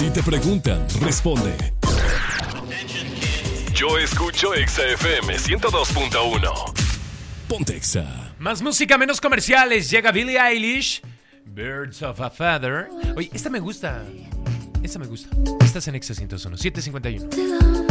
Si te preguntan, responde. Yo escucho Exa FM 102.1. Ponte Exa. Más música, menos comerciales. Llega Billie Eilish, Birds of a Feather. Oye, esta me gusta. Estás en Exa 101, 751.